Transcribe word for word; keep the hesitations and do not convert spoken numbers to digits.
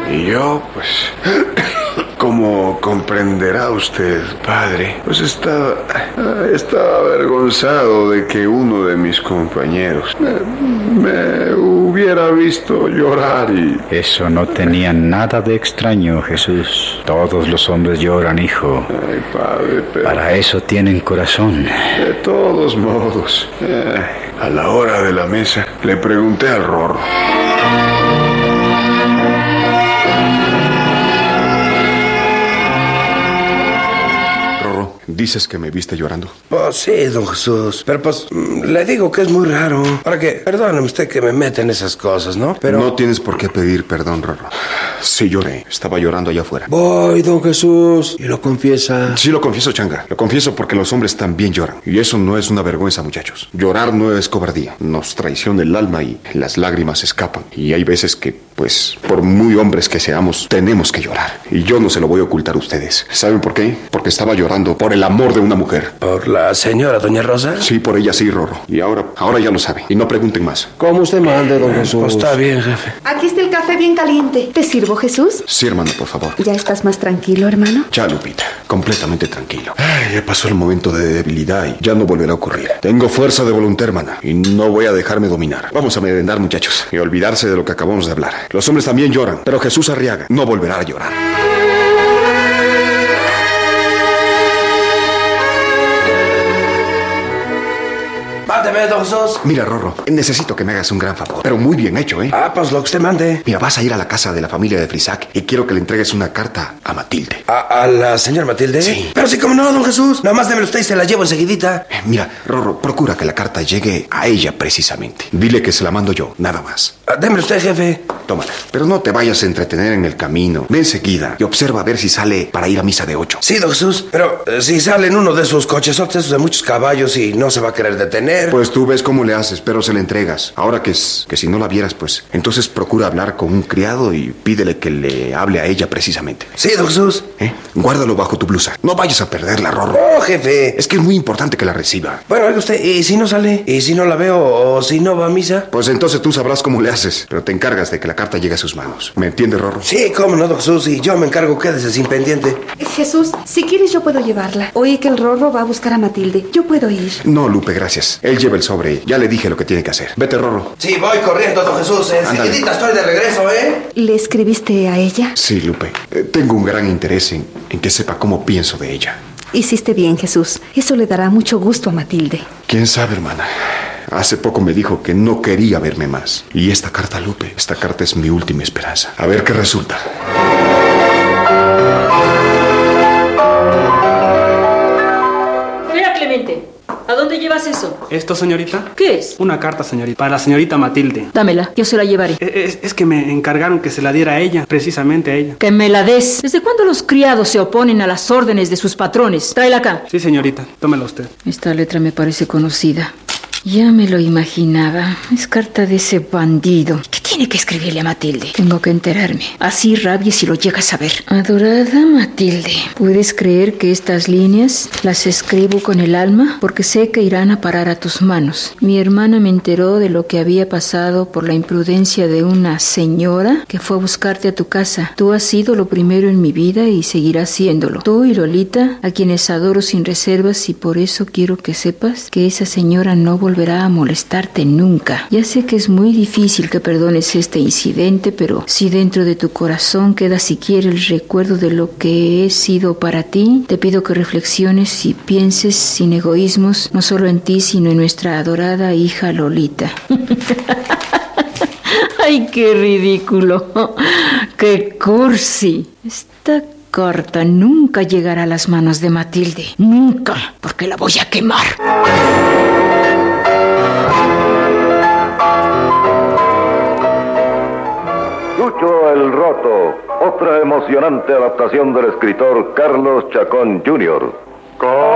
Y yo, pues, como comprenderá usted, padre, pues estaba, estaba avergonzado de que uno de mis compañeros me, me hubiera visto llorar y... Eso no tenía nada de extraño, Jesús. Todos los hombres lloran, hijo. Ay, padre, pero... Para eso tienen corazón. De todos modos, eh, a la hora de la mesa, le pregunté al Rorro. ¿Dices que me viste llorando? Pues sí, don Jesús. Pero pues, le digo que es muy raro. Para que, perdóneme usted que me meta en esas cosas, ¿no? Pero... No tienes por qué pedir perdón, Rorro. Sí lloré. Estaba llorando allá afuera. Voy, don Jesús. ¿Y lo confiesa? Sí, lo confieso, Changa. Lo confieso porque los hombres también lloran. Y eso no es una vergüenza, muchachos. Llorar no es cobardía. Nos traiciona el alma y las lágrimas escapan. Y hay veces que, pues, por muy hombres que seamos, tenemos que llorar. Y yo no se lo voy a ocultar a ustedes. ¿Saben por qué? Porque estaba llorando por el amor de una mujer. ¿Por la señora doña Rosa? Sí, por ella sí, Rorro. Y ahora, ahora ya lo sabe. Y no pregunten más. Como usted mande, don Jesús. Pues está bien, jefe. Aquí está el café bien caliente. ¿Te sirvo, Jesús? Sí, hermano, por favor. ¿Ya estás más tranquilo, hermano? Ya, Lupita. Completamente tranquilo. Ay, ya pasó el momento de debilidad y ya no volverá a ocurrir. Tengo fuerza de voluntad, hermana. Y no voy a dejarme dominar. Vamos a merendar, muchachos. Y olvidarse de lo que acabamos de hablar. Los hombres también lloran. Pero Jesús Arriaga no volverá a llorar. Mándeme, don Jesús. Mira, Rorro, necesito que me hagas un gran favor. Pero muy bien hecho, ¿eh? Ah, pues lo que usted mande. Mira, vas a ir a la casa de la familia de Frisac y quiero que le entregues una carta a Matilde. ¿A, a la señora Matilde? Sí. Pero sí, como no, don Jesús. Nada más démelo usted y se la llevo enseguidita. Eh, mira, Rorro, procura que la carta llegue a ella precisamente. Dile que se la mando yo, nada más. Ah, démelo usted, jefe. Tómala. Pero no te vayas a entretener en el camino. Ve enseguida y observa a ver si sale para ir a misa de ocho. Sí, don Jesús. Pero eh, si sale en uno de esos cochesotes esos de muchos caballos y no se va a querer detener. Pues tú ves cómo le haces, pero se le entregas. Ahora que, es, que si no la vieras, pues entonces procura hablar con un criado y pídele que le hable a ella precisamente. Sí, don Jesús. ¿Eh? Guárdalo bajo tu blusa. No vayas a perderla, Rorro. No, jefe. Es que es muy importante que la reciba. Bueno, oiga usted, ¿y si no sale? ¿Y si no la veo o si no va a misa? Pues entonces tú sabrás cómo le haces, pero te encargas de que la carta llegue a sus manos. ¿Me entiendes, Rorro? Sí, cómo no, don Jesús. Y yo me encargo, quédese sin pendiente. Jesús, si quieres yo puedo llevarla. Oí que el Rorro va a buscar a Matilde. Yo puedo ir. No, Lupe, gracias. Él lleva el sobre. Ya le dije lo que tiene que hacer. Vete, Rorro. Sí, voy corriendo, don Jesús. Enseguidita estoy de regreso, ¿eh? ¿Le escribiste a ella? Sí, Lupe. Eh, tengo un gran interés en, en que sepa cómo pienso de ella. Hiciste bien, Jesús. Eso le dará mucho gusto a Matilde. ¿Quién sabe, hermana? Hace poco me dijo que no quería verme más. Y esta carta, Lupe, esta carta es mi última esperanza. A ver qué resulta. Espera, Clemente. ¿A dónde llevas eso? ¿Esto, señorita? ¿Qué es? Una carta, señorita, para la señorita Matilde. Dámela, yo se la llevaré. Es, es que me encargaron que se la diera a ella, precisamente a ella. Que me la des. ¿Desde cuándo los criados se oponen a las órdenes de sus patrones? Tráela acá. Sí, señorita, tómela usted. Esta letra me parece conocida. Ya me lo imaginaba. Es carta de ese bandido. ¿Qué tiene que escribirle a Matilde? Tengo que enterarme. Así rabie si lo llegas a ver. Adorada Matilde, ¿puedes creer que estas líneas las escribo con el alma? Porque sé que irán a parar a tus manos. Mi hermana me enteró de lo que había pasado por la imprudencia de una señora que fue a buscarte a tu casa. Tú has sido lo primero en mi vida y seguirás siéndolo. Tú y Lolita, a quienes adoro sin reservas, y por eso quiero que sepas que esa señora no volverá volverá a molestarte nunca. Ya sé que es muy difícil que perdones este incidente, pero si dentro de tu corazón queda siquiera el recuerdo de lo que he sido para ti, te pido que reflexiones y pienses sin egoísmos, no solo en ti, sino en nuestra adorada hija Lolita. ¡Ay, qué ridículo! ¡Qué cursi! Esta carta nunca llegará a las manos de Matilde. Nunca, porque la voy a quemar. Chucho el Roto, otra emocionante adaptación del escritor Carlos Chacón junior